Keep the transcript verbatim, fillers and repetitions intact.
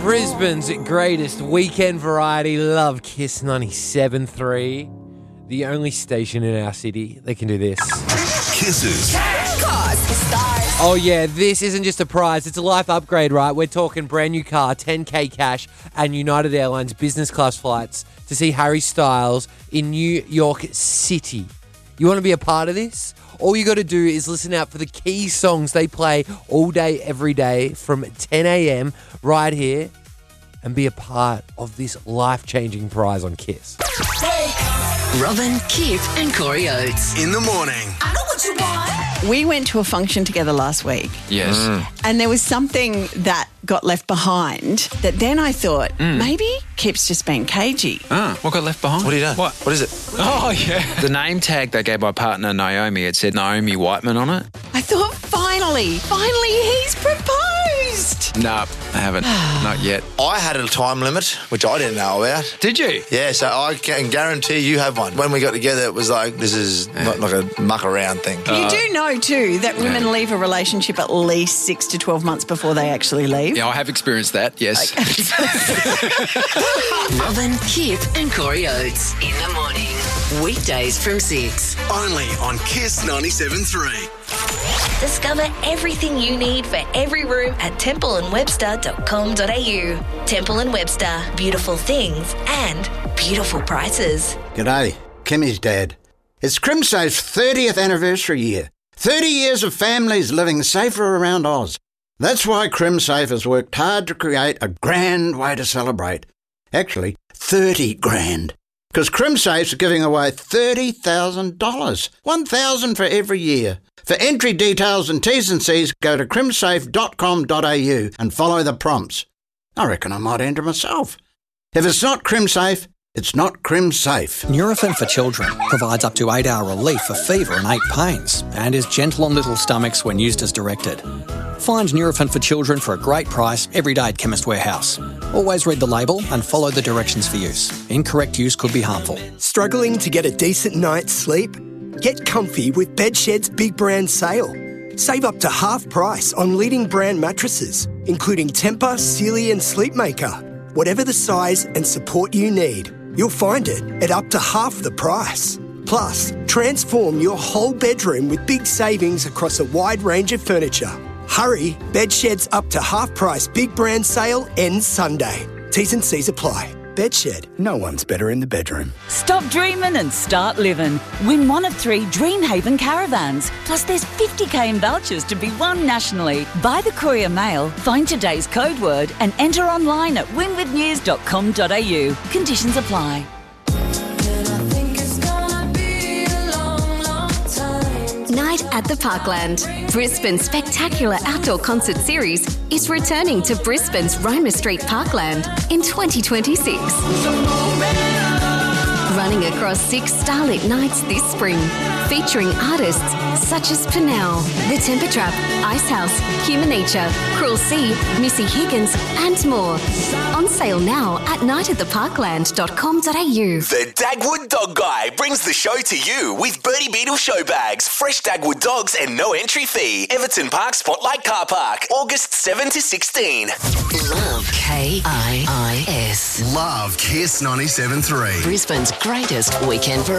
Brisbane's greatest weekend variety. Love Kiss ninety-seven point three. The only station in our city that can do this. Kisses. Stars. Oh yeah, this isn't just a prize, it's a life upgrade, right? We're talking brand new car, ten K cash, and United Airlines business class flights to see Harry Styles in New York City. You want to be a part of this? All you got to do is listen out for the key songs they play all day, every day from ten a.m. right here and be a part of this life-changing prize on Kiss. Robin, Kip and Corey Oates. In the morning. I know what you want. We went to a function together last week. Yes. And there was something that got left behind that then I thought, maybe Kip's just been cagey. Ah, what got left behind? What do you know? What? What is it? Oh, yeah. The name tag they gave my partner Naomi, it said Naomi Whiteman on it. I thought, finally, finally he's proposed. No, I haven't. Not yet. I had a time limit, which I didn't know about. Did you? Yeah, so I can guarantee you have one. When we got together, it was like, this is not like a muck around thing. You do know, too, that women leave a relationship at least six to twelve months before they actually leave. Yeah, I have experienced that, yes. Robin, Kip and Corey Oates. In the morning. Weekdays from six. Only on Kiss ninety-seven point three. Discover everything you need for every room at temple and webster dot com dot a u. Temple and Webster, beautiful things and beautiful prices. G'day, Kimmy's dad. It's Crimsafe's thirtieth anniversary year. thirty years of families living safer around Oz. That's why Crimsafe has worked hard to create a grand way to celebrate. Actually, thirty grand. Because Crimsafe's giving away thirty thousand dollars. one thousand dollars for every year. For entry details and T's and C's, go to crimsafe dot com dot a u and follow the prompts. I reckon I might enter myself. If it's not Crimsafe, it's not Crimsafe. Nurofen for Children provides up to eight hour relief for fever and ache pains and is gentle on little stomachs when used as directed. Find Nurofen for Children for a great price every day at Chemist Warehouse. Always read the label and follow the directions for use. Incorrect use could be harmful. Struggling to get a decent night's sleep? Get comfy with Bedshed's Big Brand Sale. Save up to half price on leading brand mattresses, including Tempur, Sealy and Sleepmaker. Whatever the size and support you need, you'll find it at up to half the price. Plus, transform your whole bedroom with big savings across a wide range of furniture. Hurry, Bedshed's up to half price Big Brand Sale ends Sunday. T's and C's apply. Bedshed, no one's better in the bedroom. Stop dreaming and start living. Win one of three Dreamhaven caravans. Plus there's fifty k in vouchers to be won nationally. Buy the Courier Mail, find today's code word and enter online at win with news dot com dot a u. Conditions apply. Night at the Parkland. Brisbane's spectacular outdoor concert series is returning to Brisbane's Roma Street Parkland in twenty twenty-six. Running across six starlit nights this spring, featuring artists such as Pinnell, The Temper Trap, Icehouse, Human Nature, Cruel Sea, Missy Higgins, and more. On sale now at night at the parkland dot com dot a u. The Dagwood Dog Guy brings the show to you with Birdie Beetle show bags, fresh Dagwood dogs and no entry fee. Everton Park Spotlight Car Park, August seventh to sixteen. Love K I I S. Love Kiss ninety-seven point three. Brisbane's greatest weekend variety.